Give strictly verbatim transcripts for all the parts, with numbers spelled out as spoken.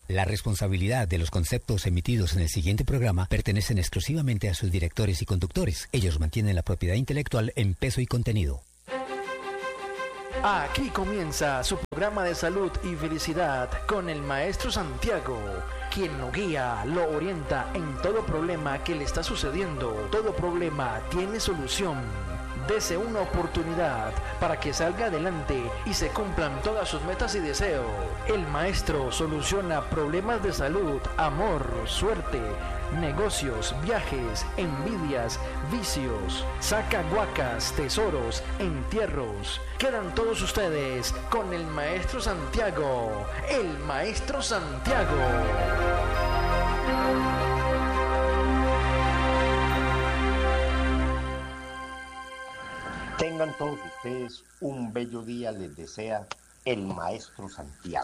La responsabilidad de los conceptos emitidos en el siguiente programa pertenecen exclusivamente a sus directores y conductores. Ellos mantienen la propiedad intelectual en peso y contenido. Aquí comienza su programa de salud y felicidad con el maestro Santiago, quien lo guía, lo orienta en todo problema que le está sucediendo. Todo problema tiene solución. Dese una oportunidad para que salga adelante y se cumplan todas sus metas y deseos. El maestro soluciona problemas de salud, amor, suerte, negocios, viajes, envidias, vicios, saca guacas, tesoros, entierros. Quedan todos ustedes con el maestro Santiago, el maestro Santiago. Tengan todos ustedes un bello día, les desea el maestro Santiago,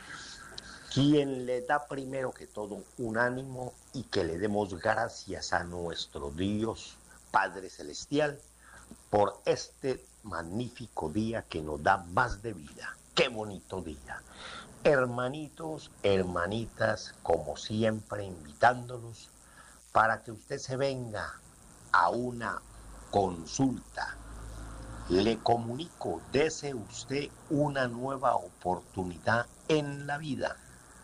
quien le da primero que todo un ánimo y que le demos gracias a nuestro Dios Padre Celestial por este magnífico día que nos da más de vida. ¡Qué bonito día! Hermanitos, hermanitas, como siempre invitándolos para que usted se venga a una consulta. Le comunico, dese usted una nueva oportunidad en la vida,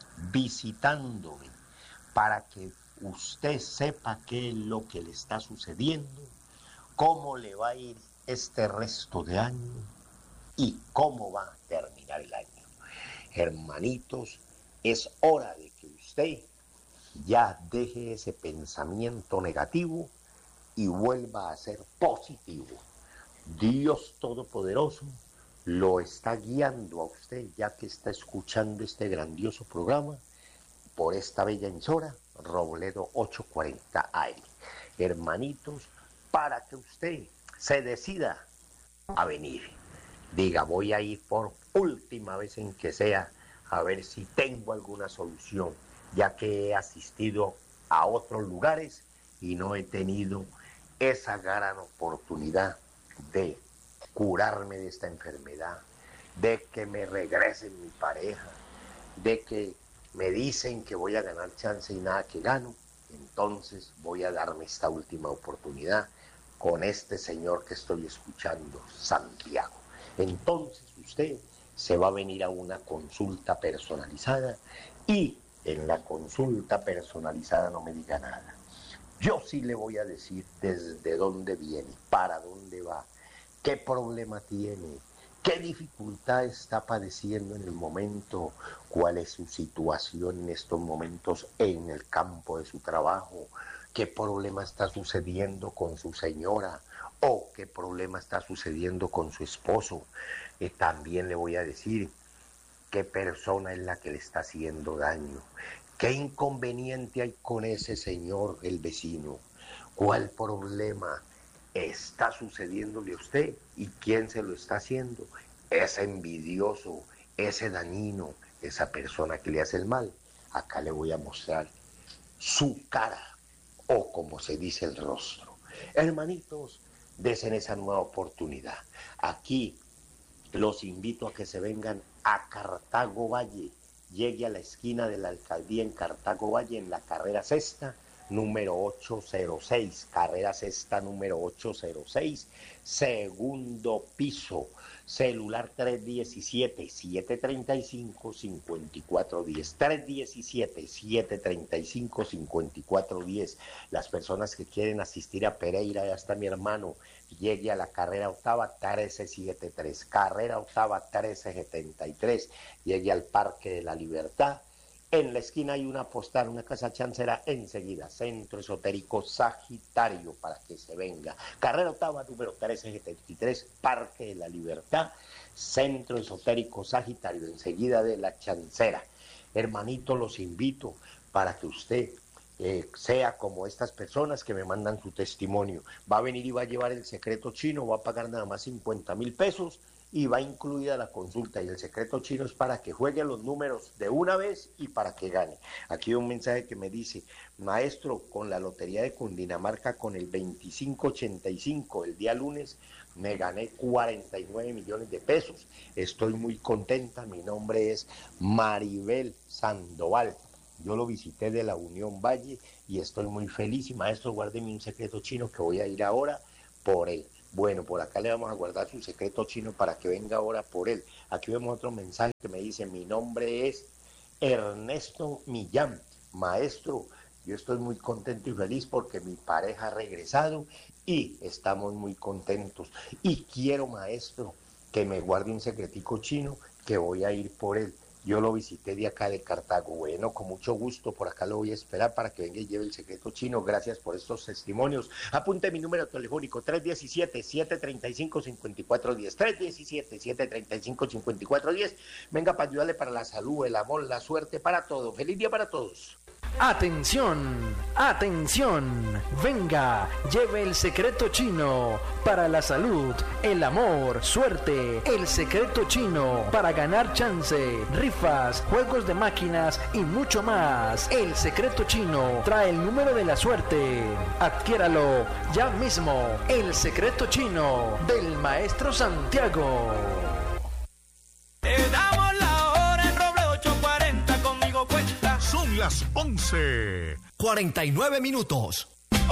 visitándome, para que usted sepa qué es lo que le está sucediendo, cómo le va a ir este resto de año y cómo va a terminar el año. Hermanitos, es hora de que usted ya deje ese pensamiento negativo y vuelva a ser positivo. Dios Todopoderoso lo está guiando a usted, ya que está escuchando este grandioso programa por esta bella emisora, Robledo ochocientos cuarenta A M. Hermanitos, para que usted se decida a venir, diga, voy a ir por última vez en que sea, a ver si tengo alguna solución, ya que he asistido a otros lugares y no he tenido esa gran oportunidad de curarme de esta enfermedad, de que me regrese mi pareja, de que me dicen que voy a ganar chance y nada que gano. Entonces voy a darme esta última oportunidad con este señor que estoy escuchando, Santiago. Entonces usted se va a venir a una consulta personalizada y en la consulta personalizada no me diga nada. Yo sí le voy a decir desde dónde viene, para dónde va, qué problema tiene, qué dificultad está padeciendo en el momento, cuál es su situación en estos momentos en el campo de su trabajo, qué problema está sucediendo con su señora o qué problema está sucediendo con su esposo. Y también le voy a decir qué persona es la que le está haciendo daño. ¿Qué inconveniente hay con ese señor, el vecino? ¿Cuál problema está sucediéndole a usted y quién se lo está haciendo? Ese envidioso, ese dañino, esa persona que le hace el mal. Acá le voy a mostrar su cara o como se dice el rostro. Hermanitos, desen esa nueva oportunidad. Aquí los invito a que se vengan a Cartago Valle. Llegue a la esquina de la alcaldía en Cartago Valle, en la carrera sexta, número ochocientos seis, carrera sexta número ochocientos seis, segundo piso, celular tres diecisiete, siete treinta y cinco, cincuenta y cuatro diez, tres diecisiete, siete treinta y cinco, cincuenta y cuatro diez. Las personas que quieren asistir a Pereira, ya está mi hermano, llegue a la carrera octava trece setenta y tres, carrera octava trece setenta y tres, llegue al Parque de la Libertad. En la esquina hay una postal, una casa chancera enseguida, Centro Esotérico Sagitario, para que se venga. Carrera octava, número trece setenta y tres, Parque de la Libertad, Centro Esotérico Sagitario, enseguida de la chancera. Hermanito, los invito para que usted eh, sea como estas personas que me mandan su testimonio. Va a venir y va a llevar el secreto chino, va a pagar nada más cincuenta mil pesos y va incluida la consulta, y el secreto chino es para que juegue los números de una vez y para que gane. Aquí hay un mensaje que me dice: maestro, con la lotería de Cundinamarca, con el veinticinco ochenta y cinco, el día lunes, me gané cuarenta y nueve millones de pesos. Estoy muy contenta, mi nombre es Maribel Sandoval. Yo lo visité de la Unión Valle y estoy muy feliz. Y maestro, guárdeme un secreto chino que voy a ir ahora por él. Bueno, por acá le vamos a guardar su secreto chino para que venga ahora por él. Aquí vemos otro mensaje que me dice, mi nombre es Ernesto Millán. Maestro, yo estoy muy contento y feliz porque mi pareja ha regresado y estamos muy contentos. Y quiero, maestro, que me guarde un secretico chino que voy a ir por él. Yo lo visité de acá de Cartago. Bueno, con mucho gusto, por acá lo voy a esperar para que venga y lleve el secreto chino. Gracias por estos testimonios. Apunte mi número telefónico, tres uno siete, siete tres cinco, cinco cuatro uno cero. tres uno siete, siete tres cinco, cinco cuatro uno cero. Venga para ayudarle para la salud, el amor, la suerte, para todo. Feliz día para todos. Atención, atención, venga, lleve el secreto chino para la salud, el amor, suerte, el secreto chino para ganar chance, rifas, juegos de máquinas y mucho más. El secreto chino trae el número de la suerte. Adquiéralo ya mismo. El secreto chino del Maestro Santiago. Te damos la hora en Roble ocho cuarenta, conmigo cuenta. Son las once, cuarenta y nueve minutos.